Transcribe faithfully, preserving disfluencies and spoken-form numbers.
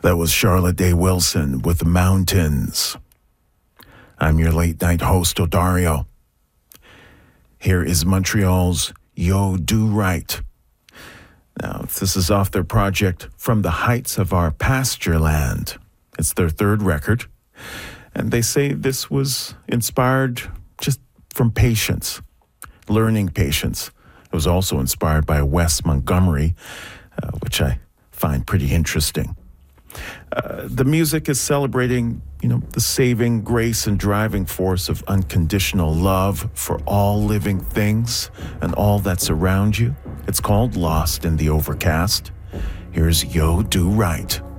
That was Charlotte Day Wilson with The Mountains. I'm your late night host, Odario. Here is Montreal's Yo Do Right. Now, this is off their project From the Heights of Our Pasture Land. It's their third record. And they say this was inspired just from patience, learning patience. It was also inspired by Wes Montgomery, uh, which I find pretty interesting. Uh, the music is celebrating, you know, the saving grace and driving force of unconditional love for all living things and all that's around you. It's called Lost in the Overcast. Here's Yo Do Right.